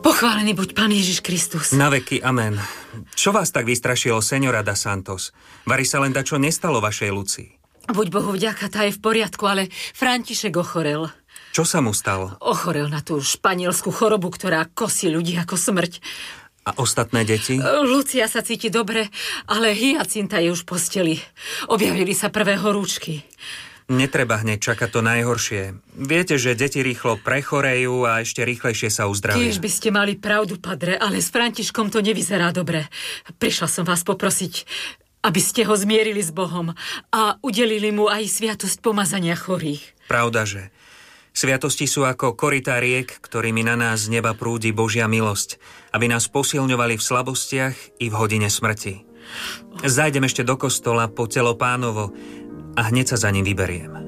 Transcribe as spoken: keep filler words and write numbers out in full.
Pochválený buď Pán Ježiš Kristus. Na veky, amen. Čo vás tak vystrašilo, señora da Santos? Vari sa len dačo nestalo vašej Lucii? Buď Bohu vďaka, tá je v poriadku, ale František ochorel. Čo sa mu stalo? Ochorel na tú španielskú chorobu, ktorá kosí ľudí ako smrť. A ostatné deti? Lucia sa cíti dobre, ale Hyacinta je už v posteli. Objavili sa prvé horúčky. Netreba hneď čakať to najhoršie. Viete, že deti rýchlo prechorejú a ešte rýchlejšie sa uzdravia. Tiež by ste mali pravdu, padre, ale s Františkom to nevyzerá dobre. Prišla som vás poprosiť, aby ste ho zmierili s Bohom a udelili mu aj sviatosť pomazania chorých. Pravda, že sviatosti sú ako korytá riek, ktorými na nás z neba prúdi Božia milosť, aby nás posilňovali v slabostiach i v hodine smrti. Zajdem ešte do kostola po telo Pánovo a hneď sa za ním vyberiem.